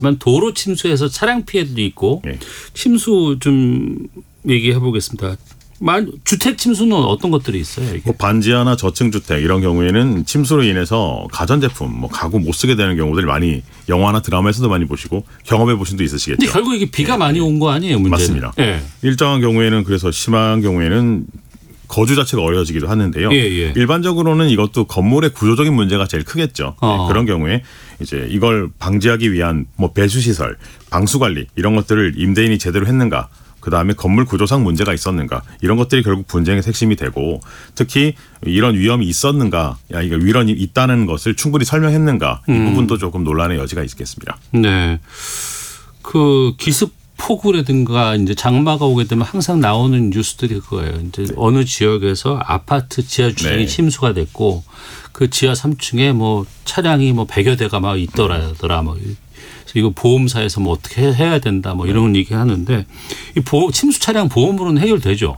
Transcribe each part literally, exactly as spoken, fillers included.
도로 침수에서 차량 피해도 있고 네. 침수 좀 얘기해 보겠습니다. 주택 침수는 어떤 것들이 있어요? 이게? 뭐 반지하나 저층주택 이런 경우에는 침수로 인해서 가전제품, 뭐 가구 못 쓰게 되는 경우들이 많이 영화나 드라마에서도 많이 보시고 경험해 보신 도 있으시겠죠. 근데 결국 이게 비가 네. 많이 온 거 아니에요? 문제는. 맞습니다. 네. 일정한 경우에는 그래서 심한 경우에는 거주 자체가 어려워지기도 하는데요. 예, 예. 일반적으로는 이것도 건물의 구조적인 문제가 제일 크겠죠. 어. 네, 그런 경우에 이제 이걸 방지하기 위한 뭐 배수시설, 방수관리 이런 것들을 임대인이 제대로 했는가. 그다음에 건물 구조상 문제가 있었는가 이런 것들이 결국 분쟁의 핵심이 되고 특히 이런 위험이 있었는가 야 이거 위험이 있다는 것을 충분히 설명했는가 이 음. 부분도 조금 논란의 여지가 있겠습니다. 네, 그 기습 폭우라든가 이제 장마가 오게 되면 항상 나오는 뉴스들이 그거예요. 이제 네. 어느 지역에서 아파트 지하 주차장이 네. 침수가 됐고 그 지하 삼 층에 뭐 차량이 뭐 백여 대가 막 있더라더라 뭐. 이거 보험사에서 뭐 어떻게 해야 된다 뭐 이런 얘기 하는데 이 보험, 침수 차량 보험으로는 해결되죠.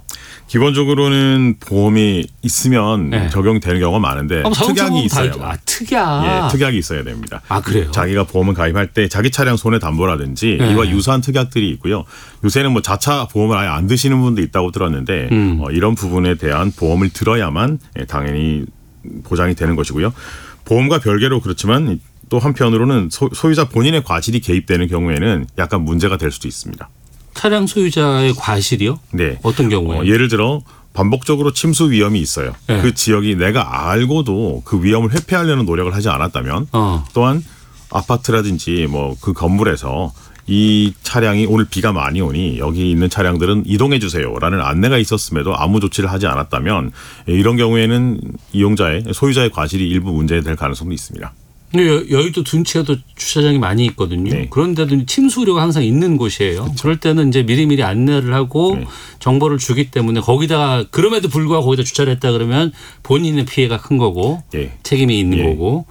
기본적으로는 보험이 있으면 네. 적용되는 경우가 많은데 아, 특약이 있어요. 아, 특약. 예, 특약이 있어야 됩니다. 아, 그래요? 자기가 보험을 가입할 때 자기 차량 손해담보라든지 네. 이와 유사한 특약들이 있고요. 요새는 뭐 자차 보험을 아예 안 드시는 분도 있다고 들었는데 음. 어, 이런 부분에 대한 보험을 들어야만 예, 당연히 보장이 되는 것이고요. 보험과 별개로 그렇지만 또 한편으로는 소, 소유자 본인의 과실이 개입되는 경우에는 약간 문제가 될 수도 있습니다. 차량 소유자의 과실이요? 네. 어떤 경우에? 어, 예를 들어 반복적으로 침수 위험이 있어요. 네. 그 지역이 내가 알고도 그 위험을 회피하려는 노력을 하지 않았다면 어. 또한 아파트라든지 뭐 그 건물에서 이 차량이 오늘 비가 많이 오니 여기 있는 차량들은 이동해 주세요라는 안내가 있었음에도 아무 조치를 하지 않았다면 이런 경우에는 이용자의 소유자의 과실이 일부 문제될 가능성도 있습니다. 여의도 둔치에도 주차장이 많이 있거든요. 네. 그런데도 침수 우려가 항상 있는 곳이에요. 그렇죠. 그럴 때는 이제 미리미리 안내를 하고 네. 정보를 주기 때문에 거기다가 그럼에도 불구하고 거기다 주차를 했다 그러면 본인의 피해가 큰 거고 네. 책임이 있는 네. 거고.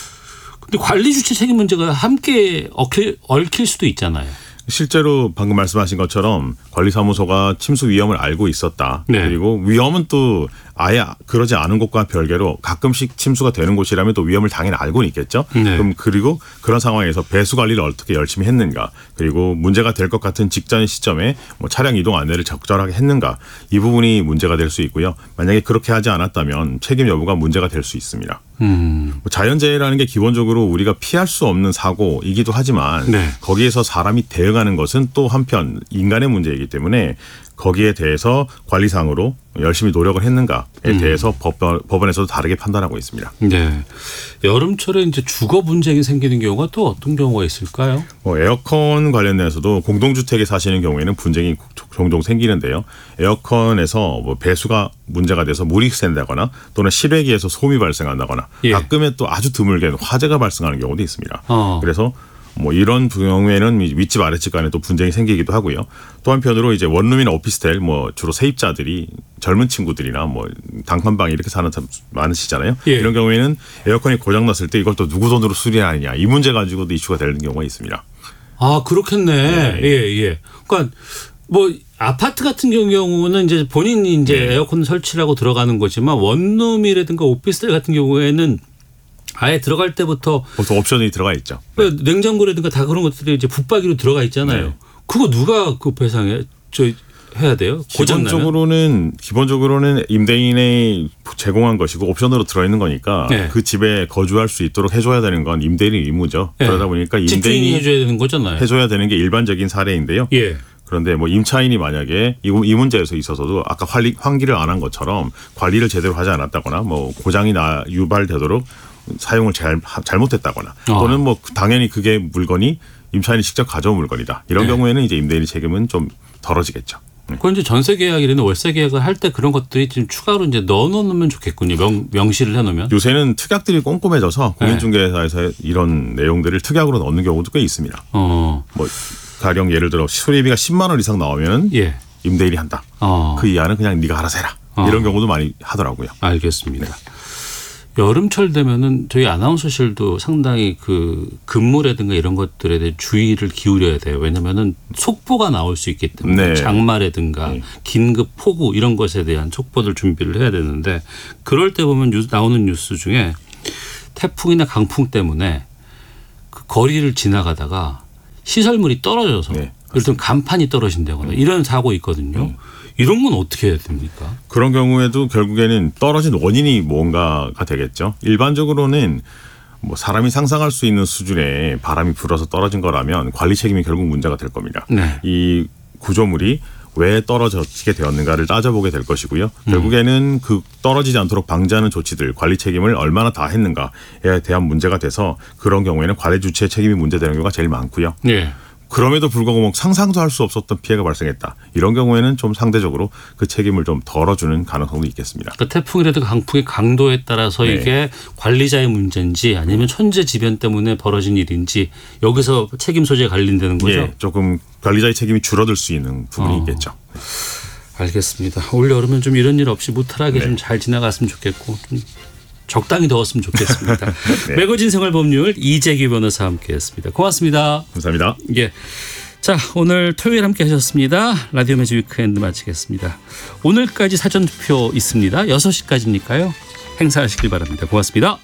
근데 관리 주체 책임 문제가 함께 얽힐, 얽힐 수도 있잖아요. 실제로 방금 말씀하신 것처럼 관리사무소가 침수 위험을 알고 있었다. 네. 그리고 위험은 또 아예 그러지 않은 곳과 별개로 가끔씩 침수가 되는 곳이라면 또 위험을 당연히 알고는 있겠죠. 네. 그럼 그리고 그런 상황에서 배수 관리를 어떻게 열심히 했는가, 그리고 문제가 될 것 같은 직전 시점에 뭐 차량 이동 안내를 적절하게 했는가, 이 부분이 문제가 될 수 있고요. 만약에 그렇게 하지 않았다면 책임 여부가 문제가 될 수 있습니다. 음. 뭐 자연재해라는 게 기본적으로 우리가 피할 수 없는 사고이기도 하지만 네. 거기에서 사람이 대응하는 것은 또 한편 인간의 문제이기 때문에 거기에 대해서 관리상으로 열심히 노력을 했는가에 음. 대해서 법, 법원에서도 다르게 판단하고 있습니다. 네. 여름철에 이제 주거 분쟁이 생기는 경우가 또 어떤 경우가 있을까요? 뭐 에어컨 관련해서도 공동주택에 사시는 경우에는 분쟁이 종종 생기는데요. 에어컨에서 뭐 배수가 문제가 돼서 물이 샌다거나 또는 실외기에서 소음이 발생한다거나 예. 가끔은 또 아주 드물게 화재가 발생하는 경우도 있습니다. 어. 그래서 뭐 이런 경우에는 윗집 아랫집 간에 또 분쟁이 생기기도 하고요. 또 한편으로 이제 원룸이나 오피스텔 뭐 주로 세입자들이 젊은 친구들이나 뭐 단칸방 이렇게 사는 사람 많으시잖아요. 예. 이런 경우에는 에어컨이 고장 났을 때 이걸 또 누구 돈으로 수리하느냐 이 문제 가지고도 이슈가 되는 경우가 있습니다. 아 그렇겠네. 네. 예, 예. 그러니까 뭐 아파트 같은 경우는 이제 본인이 이제 네. 에어컨 설치를 하고 들어가는 거지만 원룸이라든가 오피스텔 같은 경우에는 아예 들어갈 때부터 보통 옵션이 들어가 있죠. 네. 냉장고라든가 다 그런 것들이 이제 붙박이로 들어가 있잖아요. 네. 그거 누가 그 배상해? 저 해야 돼요? 기본적으로는 기본적으로는 임대인이 제공한 것이고 옵션으로 들어 있는 거니까 네. 그 집에 거주할 수 있도록 해줘야 되는 건 임대인의 의무죠. 네. 그러다 보니까 임대인이 해줘야 되는 거잖아요. 해줘야 되는 게 일반적인 사례인데요. 예. 그런데 뭐 임차인이 만약에 이, 이 문제에서 있어서도 아까 환기, 환기를 안 한 것처럼 관리를 제대로 하지 않았다거나 뭐 고장이 나 유발되도록 사용을 잘, 잘못했다거나 또는 뭐 당연히 그게 물건이 임차인이 직접 가져온 물건이다. 이런 네. 경우에는 이제 임대인의 책임은 좀 덜어지겠죠. 네. 그건 이제 전세 계약이나 월세 계약을 할 때 그런 것들이 좀 추가로 이제 넣어 놓으면 좋겠군요. 명, 명시를 해 놓으면. 요새는 특약들이 꼼꼼해져서 공인중개사에서 네. 이런 내용들을 특약으로 넣는 경우도 꽤 있습니다. 어. 뭐 가령 예를 들어 수리비가 십만 원 이상 나오면 예. 임대인이 한다. 어. 그 이하는 그냥 네가 알아서 해라. 어. 이런 경우도 많이 하더라고요. 알겠습니다. 네. 여름철 되면은 저희 아나운서실도 상당히 그 근무라든가 이런 것들에 대해 주의를 기울여야 돼요. 왜냐면은 속보가 나올 수 있기 때문에 네. 장마라든가 네. 긴급 폭우 이런 것에 대한 속보들 준비를 해야 되는데 그럴 때 보면 뉴스, 나오는 뉴스 중에 태풍이나 강풍 때문에 그 거리를 지나가다가 시설물이 떨어져서 네. 예를 들면 간판이 떨어진다거나 이런 사고 있거든요. 음. 이런 건 어떻게 해야 됩니까? 그런 경우에도 결국에는 떨어진 원인이 뭔가가 되겠죠. 일반적으로는 뭐 사람이 상상할 수 있는 수준의 바람이 불어서 떨어진 거라면 관리 책임이 결국 문제가 될 겁니다. 네. 이 구조물이 왜 떨어지게 되었는가를 따져보게 될 것이고요. 음. 결국에는 그 떨어지지 않도록 방지하는 조치들, 관리 책임을 얼마나 다 했는가에 대한 문제가 돼서 그런 경우에는 관리 주체의 책임이 문제되는 경우가 제일 많고요. 네. 그럼에도 불구하고 뭐 상상도 할 수 없었던 피해가 발생했다. 이런 경우에는 좀 상대적으로 그 책임을 좀 덜어주는 가능성도 있겠습니다. 그러니까 태풍이라든가 강풍의 강도에 따라서 네. 이게 관리자의 문제인지 아니면 천재지변 때문에 벌어진 일인지 여기서 책임 소재가 갈린다는 거죠? 네. 조금 관리자의 책임이 줄어들 수 있는 부분이 어. 있겠죠. 알겠습니다. 올 여름은 좀 이런 일 없이 무탈하게 네. 좀 잘 지나갔으면 좋겠고 좀 적당히 더웠으면 좋겠습니다. 네. 매거진 생활법률 이재규 변호사와 함께했습니다. 고맙습니다. 감사합니다. 예, 자 오늘 토요일 함께하셨습니다. 라디오 매직 위크엔드 마치겠습니다. 오늘까지 사전투표 있습니다. 여섯 시까지니까요. 행사하시길 바랍니다. 고맙습니다.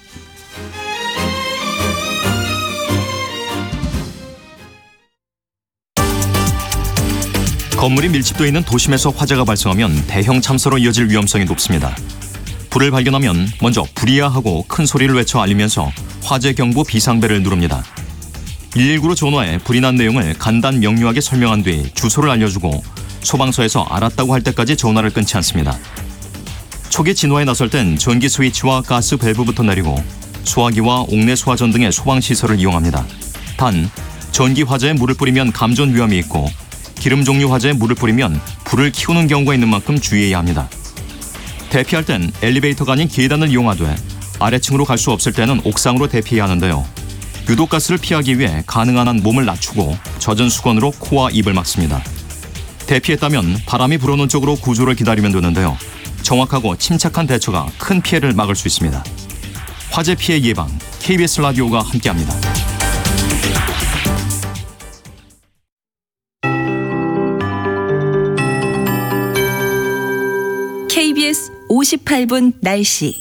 건물이 밀집되어 있는 도심에서 화재가 발생하면 대형 참사로 이어질 위험성이 높습니다. 불을 발견하면 먼저 불이야 하고 큰 소리를 외쳐 알리면서 화재 경보 비상벨을 누릅니다. 일일구로 전화해 불이 난 내용을 간단 명료하게 설명한 뒤 주소를 알려주고 소방서에서 알았다고 할 때까지 전화를 끊지 않습니다. 초기 진화에 나설 땐 전기 스위치와 가스 밸브부터 내리고 소화기와 옥내 소화전 등의 소방시설을 이용합니다. 단 전기 화재에 물을 뿌리면 감전 위험이 있고 기름 종류 화재에 물을 뿌리면 불을 키우는 경우가 있는 만큼 주의해야 합니다. 대피할 땐 엘리베이터가 아닌 계단을 이용하되 아래층으로 갈 수 없을 때는 옥상으로 대피해야 하는데요. 유독가스를 피하기 위해 가능한 한 몸을 낮추고 젖은 수건으로 코와 입을 막습니다. 대피했다면 바람이 불어오는 쪽으로 구조를 기다리면 되는데요. 정확하고 침착한 대처가 큰 피해를 막을 수 있습니다. 화재 피해 예방, 케이비에스 라디오가 함께합니다. 케이비에스 오십팔 분 날씨.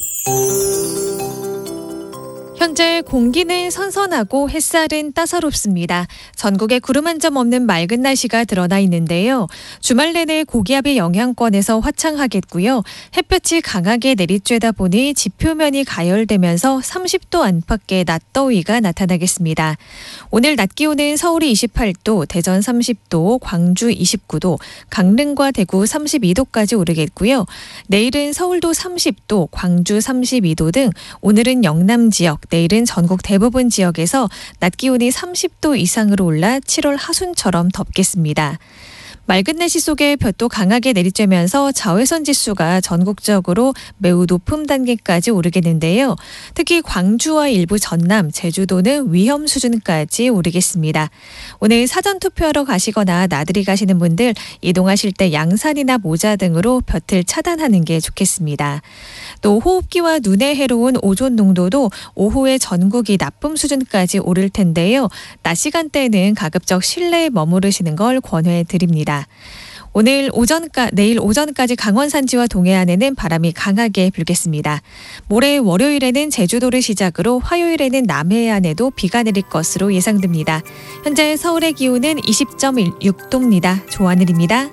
현재 공기는 선선하고 햇살은 따사롭습니다. 전국에 구름 한 점 없는 맑은 날씨가 드러나 있는데요. 주말 내내 고기압의 영향권에서 화창하겠고요. 햇볕이 강하게 내리쬐다 보니 지표면이 가열되면서 삼십 도 안팎의 낮더위가 나타나겠습니다. 오늘 낮 기온은 서울이 이십팔 도, 대전 삼십 도, 광주 이십구 도, 강릉과 대구 삼십이 도까지 오르겠고요. 내일은 서울도 삼십 도, 광주 삼십이 도 등 오늘은 영남 지역, 내일은 전국 대부분 지역에서 낮 기온이 삼십 도 이상으로 올라 칠월 하순처럼 덥겠습니다. 맑은 날씨 속에 볕도 강하게 내리쬐면서 자외선 지수가 전국적으로 매우 높은 단계까지 오르겠는데요. 특히 광주와 일부 전남, 제주도는 위험 수준까지 오르겠습니다. 오늘 사전투표하러 가시거나 나들이 가시는 분들 이동하실 때 양산이나 모자 등으로 볕을 차단하는 게 좋겠습니다. 또 호흡기와 눈에 해로운 오존 농도도 오후에 전국이 나쁨 수준까지 오를 텐데요. 낮 시간대에는 가급적 실내에 머무르시는 걸 권해 드립니다. 오늘 오전까 내일 오전까지 강원 산지와 동해안에는 바람이 강하게 불겠습니다. 모레 월요일에는 제주도를 시작으로 화요일에는 남해안에도 비가 내릴 것으로 예상됩니다. 현재 서울의 기온은 이십 점 육 도입니다. 조하늘입니다.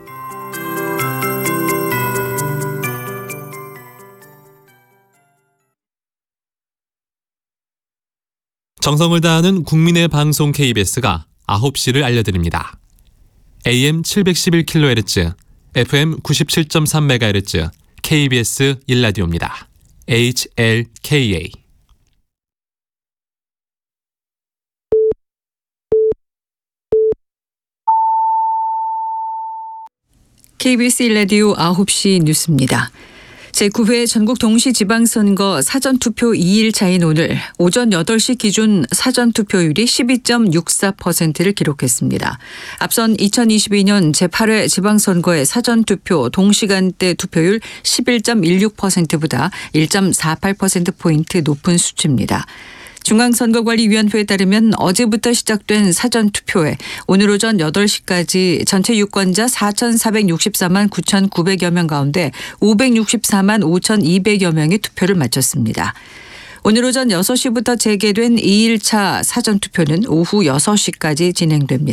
정성을 다하는 국민의 방송 케이비에스가 아홉 시를 알려드립니다. 에이엠 칠백십일 킬로헤르츠, 에프엠 구십칠 점 삼 메가헤르츠, 케이비에스 일 라디오입니다. 에이치엘케이에이. 케이비에스 일 라디오 아홉 시 뉴스입니다. 제구 회 전국 동시지방선거 사전투표 이 일 차인 오늘 오전 여덟 시 기준 사전투표율이 십이 점 육사 퍼센트를 기록했습니다. 앞선 이천이십이 년 제팔 회 지방선거의 사전투표 동시간대 투표율 십일 점 일육 퍼센트보다 일 점 사팔 퍼센트포인트 높은 수치입니다. 중앙선거관리위원회에 따르면 어제부터 시작된 사전투표에 오늘 오전 여덟 시까지 전체 유권자 사천사백육십사만 구천구백여 명 가운데 오백육십사만 오천이백여 명이 투표를 마쳤습니다. 오늘 오전 여섯 시부터 재개된 이 일 차 사전투표는 오후 여섯 시까지 진행됩니다.